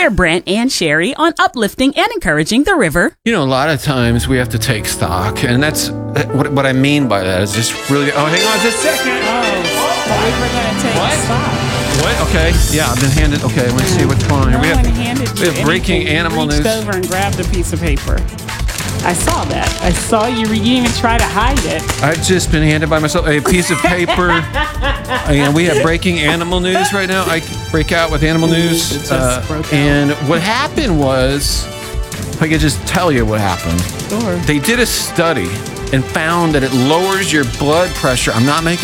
Hear Brent and Sherry on uplifting and encouraging the river. You know, a lot of times we have to take stock, and that's what I mean by that is just really. Oh, hang on just a second. But we were going to take stock. What? Okay. Yeah, I've been handed. Okay, let's see what's going on here. We have breaking animal news. You reached over and grabbed a piece of paper. I saw that. I saw you. You even try to hide it. I've just been handed by myself a piece of paper. And we have breaking animal news right now. I break out with animal news. And what happened was, if I could just tell you what happened. Sure. They did a study and found that it lowers your blood pressure. I'm not making